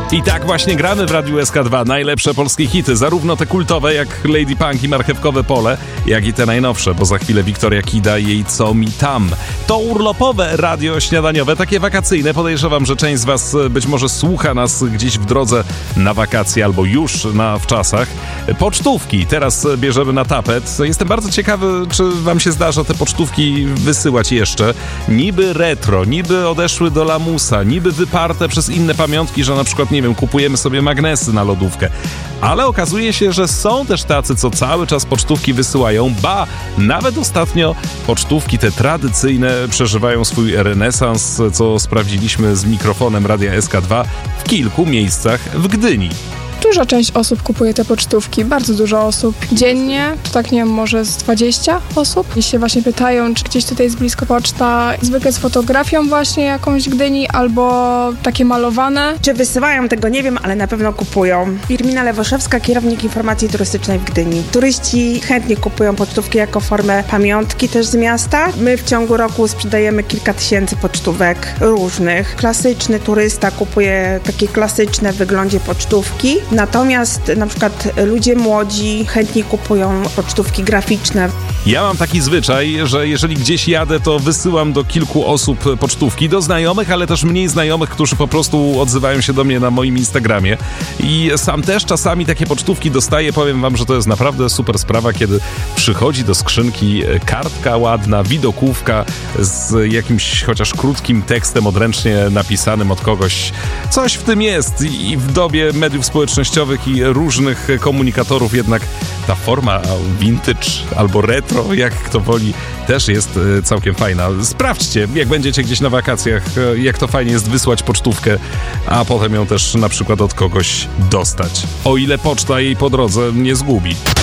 I tak właśnie gramy w Radiu SK2 najlepsze polskie hity, zarówno te kultowe jak Lady Punk i Marchewkowe Pole, jak i te najnowsze, bo za chwilę Wiktoria Kida i jej Co mi tam. To urlopowe radio śniadaniowe, takie wakacyjne. Podejrzewam, że część z was być może słucha nas gdzieś w drodze na wakacje albo już na wczasach. Pocztówki teraz bierzemy na tapet. Jestem bardzo ciekawy, czy wam się zdarza te pocztówki wysyłać jeszcze. Niby retro, niby odeszły do lamusa, niby wyparte przez inne pamiątki, że na przykład, nie wiem, kupujemy sobie magnesy na lodówkę. Ale okazuje się, że są też tacy, co cały czas pocztówki wysyłają. Ba, nawet ostatnio pocztówki te tradycyjne przeżywają swój renesans, co sprawdziliśmy z mikrofonem Radia SK2 w kilku miejscach w Gdyni. Duża część osób kupuje te pocztówki, bardzo dużo osób. Dziennie, to tak nie wiem, może z 20 osób. I się właśnie pytają, czy gdzieś tutaj jest blisko poczta, zwykle z fotografią właśnie jakąś Gdyni, albo takie malowane. Czy wysyłają, tego nie wiem, ale na pewno kupują. Firmina Lewoszewska, kierownik informacji turystycznej w Gdyni. Turyści chętnie kupują pocztówki jako formę pamiątki też z miasta. My w ciągu roku sprzedajemy kilka tysięcy pocztówek różnych. Klasyczny turysta kupuje takie klasyczne w wyglądzie pocztówki. Natomiast na przykład ludzie młodzi chętnie kupują pocztówki graficzne. Ja mam taki zwyczaj, że jeżeli gdzieś jadę, to wysyłam do kilku osób pocztówki, do znajomych, ale też mniej znajomych, którzy po prostu odzywają się do mnie na moim Instagramie. I sam też czasami takie pocztówki dostaję. Powiem wam, że to jest naprawdę super sprawa, kiedy przychodzi do skrzynki kartka ładna, widokówka z jakimś chociaż krótkim tekstem odręcznie napisanym od kogoś. Coś w tym jest i w dobie mediów społecznościowych i różnych komunikatorów jednak ta forma vintage albo retro, jak kto woli, też jest całkiem fajna. Sprawdźcie, jak będziecie gdzieś na wakacjach, jak to fajnie jest wysłać pocztówkę, a potem ją też na przykład od kogoś dostać. O ile poczta jej po drodze nie zgubi.